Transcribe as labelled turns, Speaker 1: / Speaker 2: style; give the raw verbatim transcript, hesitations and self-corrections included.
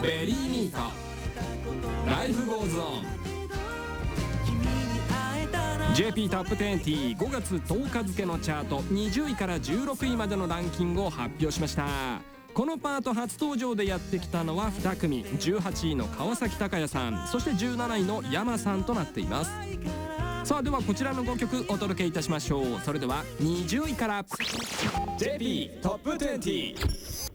Speaker 1: ベリーミートライフゴーズオン。 ジェーピー トップにじゅうごがつとおか付のチャートにじゅういからじゅうろくいまでのランキングを発表しました。このパート初登場でやってきたのはに組、じゅうはちいの川崎鷹也さん、そしてじゅうなないの山さんとなっています。さあではこちらのごきょくお届けいたしましょう。それではにじゅういから ジェーピー トップにじゅう。